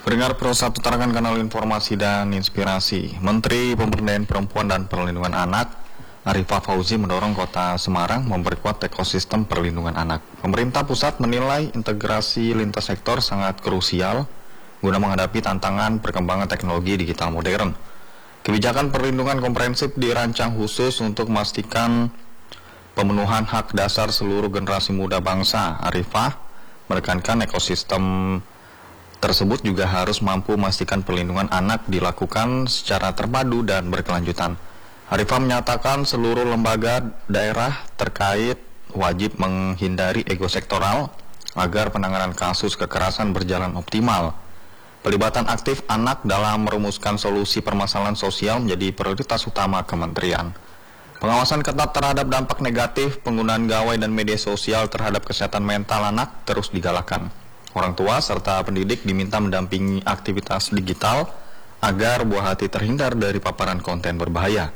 Pendengar Pro 1 Tarakan Kanal Informasi dan Inspirasi. Menteri Pemberdayaan Perempuan dan Perlindungan Anak Arifah Fauzi mendorong Kota Semarang memperkuat ekosistem perlindungan anak. Pemerintah pusat menilai integrasi lintas sektor sangat krusial guna menghadapi tantangan perkembangan teknologi digital modern. Kebijakan perlindungan komprehensif dirancang khusus untuk memastikan pemenuhan hak dasar seluruh generasi muda bangsa. Arifah menekankan ekosistem tersebut juga harus mampu memastikan perlindungan anak dilakukan secara terpadu dan berkelanjutan. Arifah menyatakan seluruh lembaga daerah terkait wajib menghindari ego sektoral agar penanganan kasus kekerasan berjalan optimal. Pelibatan aktif anak dalam merumuskan solusi permasalahan sosial menjadi prioritas utama kementerian. Pengawasan ketat terhadap dampak negatif penggunaan gawai dan media sosial terhadap kesehatan mental anak terus digalakkan. Orang tua serta pendidik diminta mendampingi aktivitas digital agar buah hati terhindar dari paparan konten berbahaya.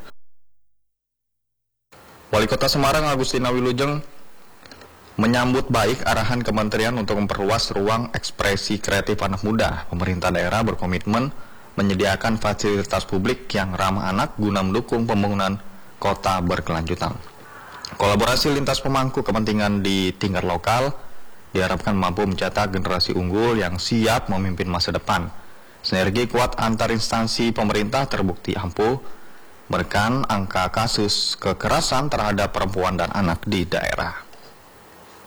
Wali Kota Semarang Agustina Wilujeng menyambut baik arahan kementerian untuk memperluas ruang ekspresi kreatif anak muda. Pemerintah daerah berkomitmen menyediakan fasilitas publik yang ramah anak guna mendukung pembangunan kota berkelanjutan. Kolaborasi lintas pemangku kepentingan di tingkat lokal diharapkan mampu mencetak generasi unggul yang siap memimpin masa depan. Sinergi kuat antar instansi pemerintah terbukti ampuh menekan angka kasus kekerasan terhadap perempuan dan anak di daerah.